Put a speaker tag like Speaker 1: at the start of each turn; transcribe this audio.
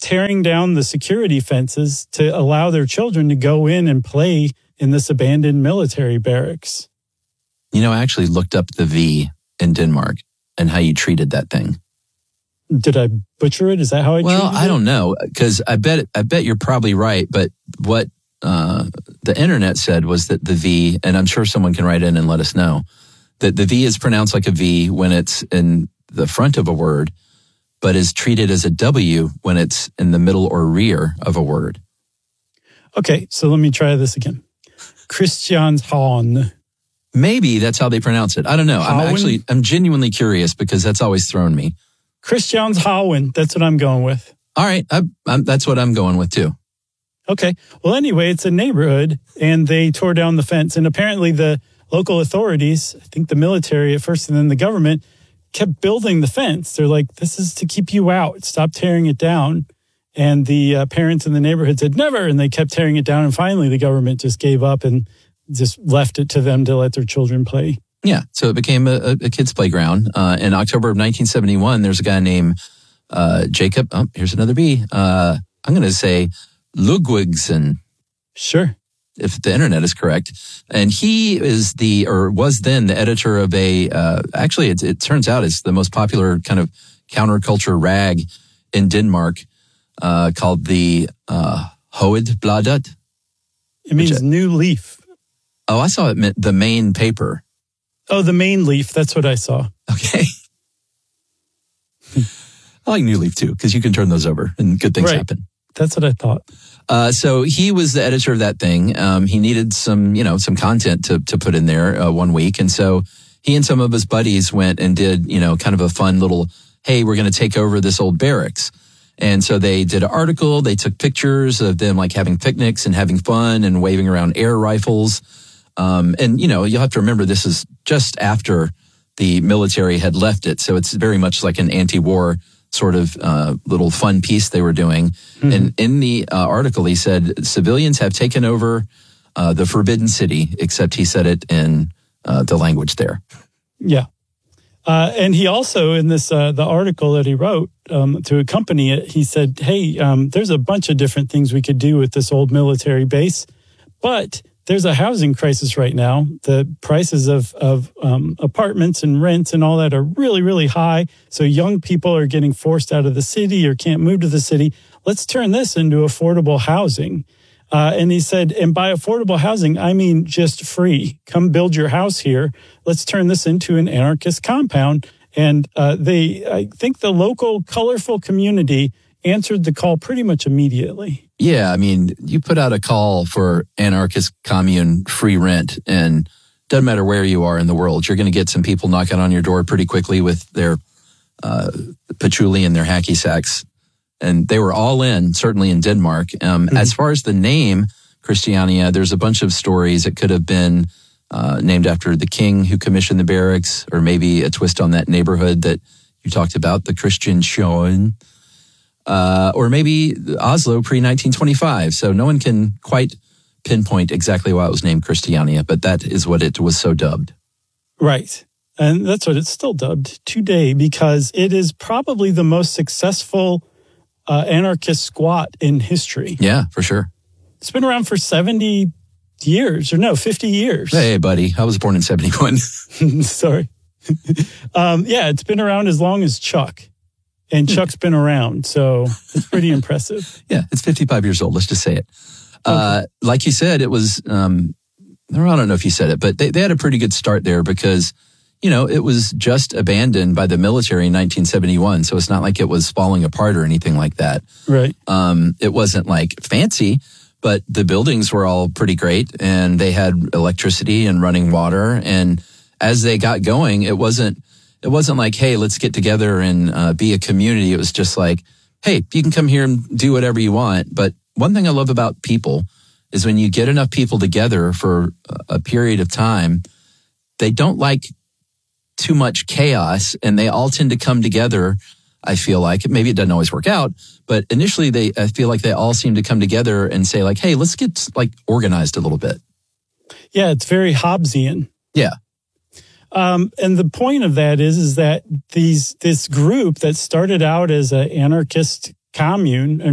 Speaker 1: tearing down the security fences to allow their children to go in and play in this abandoned military barracks.
Speaker 2: I actually looked up the V in Denmark and how you treated that thing.
Speaker 1: Did I butcher it? Is that how I treated it?
Speaker 2: Well, I don't know, because I bet you're probably right. But what the internet said was that the V, and I'm sure someone can write in and let us know, that the V is pronounced like a V when it's in the front of a word, but is treated as a W when it's in the middle or rear of a word.
Speaker 1: Okay, so let me try this again. Christianshavn.
Speaker 2: Maybe that's how they pronounce it. I don't know. I'm genuinely curious because that's always thrown me.
Speaker 1: Christianshavn. That's what I'm going with.
Speaker 2: All right. That's what I'm going with too.
Speaker 1: Okay. Well, anyway, it's a neighborhood and they tore down the fence. And apparently the local authorities, I think the military at first and then the government, kept building the fence. They're like, this is to keep you out. Stop tearing it down. And the parents in the neighborhood said, never. And they kept tearing it down. And finally, the government just gave up and just left it to them to let their children play.
Speaker 2: Yeah. So it became a kid's playground. In October of 1971, there's a guy named Jacob. Oh, here's another B. I'm going to say Ludwigsen.
Speaker 1: Sure.
Speaker 2: If the internet is correct. And he is was then the editor of actually it turns out it's the most popular kind of counterculture rag in Denmark, called the Hovedbladet.
Speaker 1: It means new leaf.
Speaker 2: Oh, I saw it meant the main paper.
Speaker 1: Oh, the main leaf. That's what I saw.
Speaker 2: Okay. I like New Leaf too, because you can turn those over and good things happen.
Speaker 1: That's what I thought.
Speaker 2: So he was the editor of that thing. He needed some content to put in there one week. And so he and some of his buddies went and did, kind of a fun little, hey, we're going to take over this old barracks. And so they did an article. They took pictures of them like having picnics and having fun and waving around air rifles. And, you'll have to remember this is just after the military had left it. So it's very much like an anti-war sort of little fun piece they were doing. Mm-hmm. And in the article, he said, civilians have taken over the Forbidden City, except he said it in the language there.
Speaker 1: Yeah. And he also, in this the article that he wrote to accompany it, he said, hey, there's a bunch of different things we could do with this old military base, but there's a housing crisis right now. The prices of apartments and rents and all that are really, really high. So young people are getting forced out of the city or can't move to the city. Let's turn this into affordable housing. And he said, and by affordable housing, I mean just free. Come build your house here. Let's turn this into an anarchist compound. And I think the local colorful community answered the call pretty much immediately.
Speaker 2: Yeah, I mean, you put out a call for anarchist commune free rent, and doesn't matter where you are in the world, you're going to get some people knocking on your door pretty quickly with their patchouli and their hacky sacks. And they were all in, certainly in Denmark. As far as the name Christiania, there's a bunch of stories. It could have been named after the king who commissioned the barracks, or maybe a twist on that neighborhood that you talked about, the Christianshavn. Or maybe Oslo pre-1925. So no one can quite pinpoint exactly why it was named Christiania, but that is what it was so dubbed.
Speaker 1: Right. And that's what it's still dubbed today, because it is probably the most successful anarchist squat in history.
Speaker 2: Yeah, for sure.
Speaker 1: It's been around for 50 years.
Speaker 2: Hey, buddy. I was born in 71.
Speaker 1: Sorry. Yeah, it's been around as long as Chuck. And Chuck's been around, so it's pretty impressive.
Speaker 2: Yeah, it's 55 years old. Let's just say it. Okay. Like you said, it was, I don't know if you said it, but they had a pretty good start there because, it was just abandoned by the military in 1971. So it's not like it was falling apart or anything like that.
Speaker 1: Right.
Speaker 2: It wasn't like fancy, but the buildings were all pretty great and they had electricity and running water. And as they got going, it wasn't like, hey, let's get together and be a community. It was just like, hey, you can come here and do whatever you want. But one thing I love about people is when you get enough people together for a period of time, they don't like too much chaos and they all tend to come together. I feel like maybe it doesn't always work out, but initially I feel like they all seem to come together and say like, hey, let's get like organized a little bit.
Speaker 1: Yeah, it's very Hobbesian.
Speaker 2: Yeah.
Speaker 1: And the point of that is that this group that started out as an anarchist commune,